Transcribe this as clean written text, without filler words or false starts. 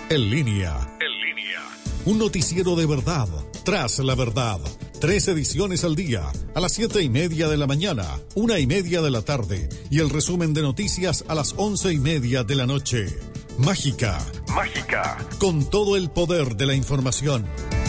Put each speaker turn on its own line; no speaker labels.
En línea. Un noticiero de verdad, tras la verdad. 3 ediciones al día, a las 7:30 de la mañana, 1:30 de la tarde y el resumen de noticias a las 11:30 de la noche. Mágica. Con todo el poder de la información.